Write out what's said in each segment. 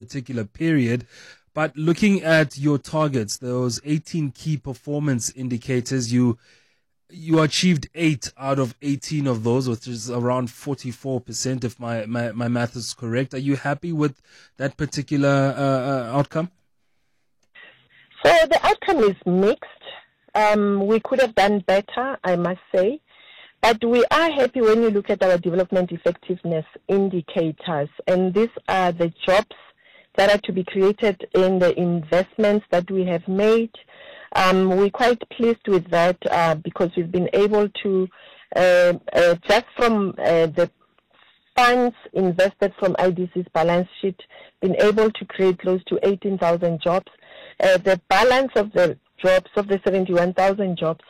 particular period. But looking at your targets, those 18 key performance indicators, you achieved 8 out of 18 of those, which is around 44%, if my math is correct. Are you happy with that particular outcome? So the outcome is mixed. We could have done better, I must say. But we are happy when you look at our development effectiveness indicators. And these are the jobs that are to be created in the investments that we have made. We're quite pleased with that because we've been able to, just from the funds invested from IDC's balance sheet, been able to create close to 18,000 jobs. The balance of the jobs, of the 71,000 jobs,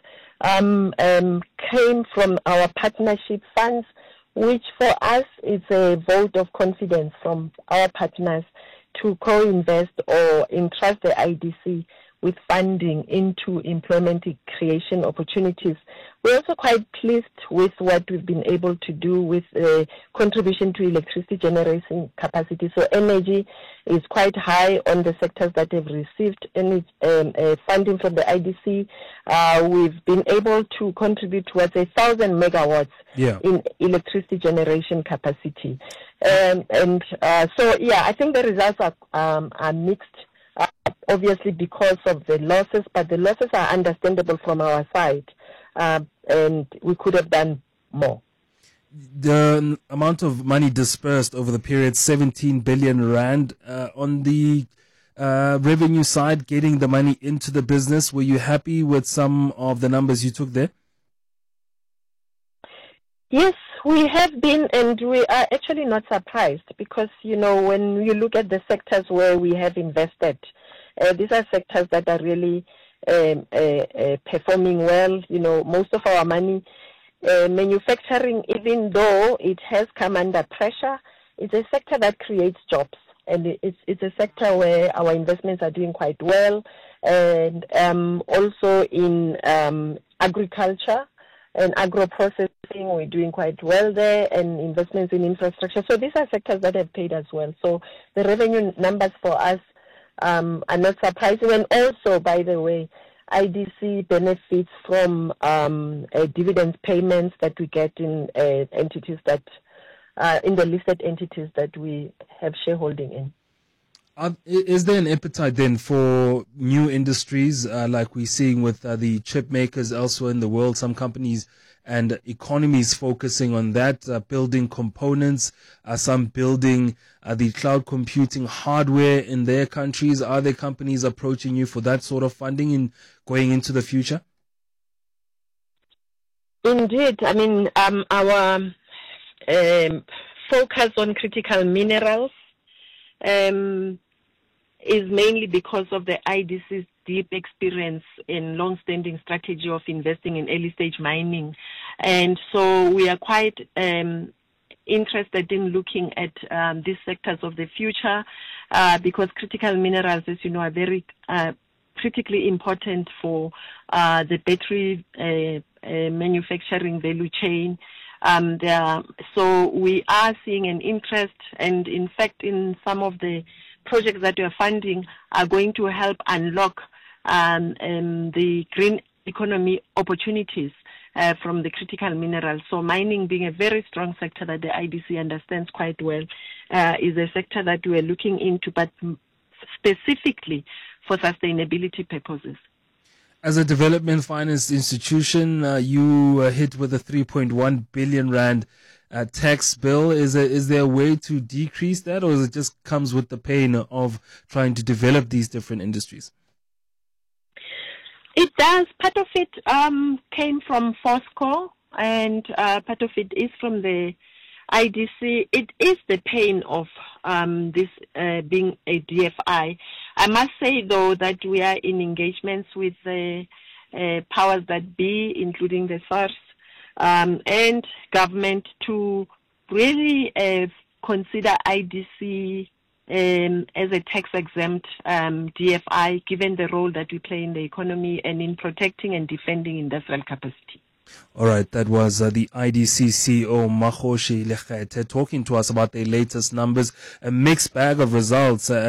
came from our partnership funds, which for us is a vote of confidence from our partners to co-invest or entrust the IDC with funding into employment creation opportunities. We're also quite pleased with what we've been able to do with contribution to electricity generation capacity. So energy is quite high on the sectors that have received any funding from the IDC. We've been able to contribute towards 1,000 megawatts in electricity generation capacity. So I think the results are mixed. Obviously because of the losses, but the losses are understandable from our side, and we could have done more. The amount of money dispersed over the period, 17 billion rand. On the revenue side, getting the money into the business, were you happy with some of the numbers you took there? Yes, we have been, and we are actually not surprised because, when you look at the sectors where we have invested, these are sectors that are really performing well. Most of our money, manufacturing, even though it has come under pressure, it's a sector that creates jobs. And it's a sector where our investments are doing quite well. And also in agriculture and agro-processing, we're doing quite well there, and investments in infrastructure. So these are sectors that have paid as well. So the revenue numbers for us are not surprising. And also, by the way, IDC benefits from dividend payments that we get in entities that in the listed entities that we have shareholding in. Is there an appetite then for new industries like we're seeing with the chip makers elsewhere in the world? Some companies and economies focusing on that, building components, some building the cloud computing hardware in their countries. Are there companies approaching you for that sort of funding in going into the future? Indeed. I mean, our focus on critical minerals is mainly because of the IDC's deep experience in long-standing strategy of investing in early-stage mining. And so we are quite interested in looking at these sectors of the future because critical minerals, as you know, are very critically important for the battery manufacturing value chain. So we are seeing an interest, and in fact, in some of the projects that we are funding are going to help unlock the green economy opportunities from the critical minerals. So mining being a very strong sector that the IDC understands quite well is a sector that we are looking into, but specifically for sustainability purposes. As a development finance institution, you hit with a 3.1 billion rand tax bill. Is there a way to decrease that, or is it just comes with the pain of trying to develop these different industries? It does. Part of it came from FOSCO, and part of it is from the IDC. It is the pain of this being a DFI. I must say, though, that we are in engagements with the powers that be, including the SARS and government, to really consider IDC as a tax-exempt DFI, given the role that we play in the economy and in protecting and defending industrial capacity. All right, that was the IDC CEO, Makgoshi Lekgethe, talking to us about their latest numbers, a mixed bag of results.